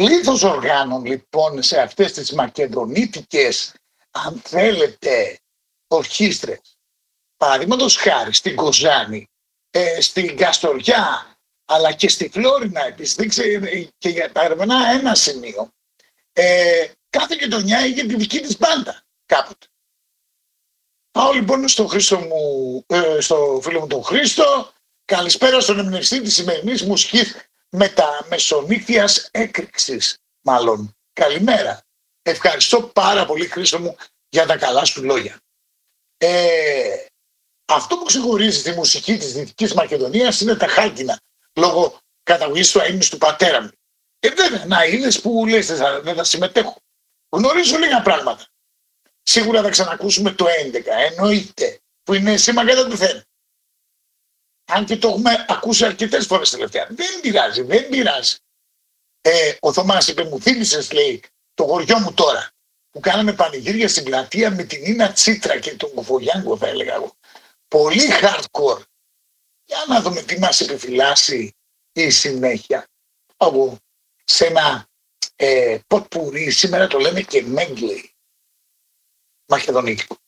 πλήθος οργάνων λοιπόν σε αυτές τις μακεδονίτικες, αν θέλετε, ορχήστρες. Παραδείγματος χάρη στην Κοζάνη, στην Καστοριά, αλλά και στη Φλόρινα επίσης, και για παρεμενά ένα σημείο, κάθε γειτονιά είχε τη δική της μπάντα κάποτε. Πάω λοιπόν στο φίλο μου τον Χρήστο, καλησπέρα στον εμπνευστή της σημερινής μουσικής μεταμεσονύχτιας έκρηξης, μάλλον. Καλημέρα. Ευχαριστώ πάρα πολύ, Χρήστο μου, για τα καλά σου λόγια. Αυτό που ξεχωρίζει τη μουσική της Δυτικής Μακεδονίας είναι τα χάλκινα, λόγω καταγωγής του αείμνης του πατέρα μου. Βέβαια, να είδες που λες δεν θα συμμετέχω. Γνωρίζω λίγα πράγματα. Σίγουρα θα ξανακούσουμε το 11, εννοείται, που είναι σήμα κατά του Θεού. Αν και το έχουμε ακούσει αρκετές φορές τελευταία. Δεν πειράζει, δεν πειράζει. Ο Θωμάς είπε, μου θύμισες, λέει, το χωριό μου τώρα, που κάναμε πανηγύρια στην πλατεία με την Ίνα Τσίτρα και τον Κουφογιάνγκο, θα έλεγα εγώ. Πολύ hardcore. Για να δούμε τι μας επιφυλάσσει η συνέχεια. Από σε ένα ποτπουρί, σήμερα το λένε και μέγκλεϊ μακεδονίτικο.